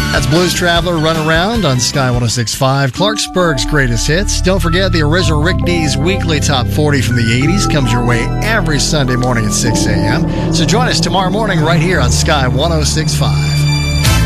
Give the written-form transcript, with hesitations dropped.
That's Blues Traveler Run Around on Sky 106.5. Clarksburg's greatest hits. Don't forget the original Rick D's weekly top 40 from the 80s comes your way every Sunday morning at 6 a.m. So join us tomorrow morning right here on Sky 106.5.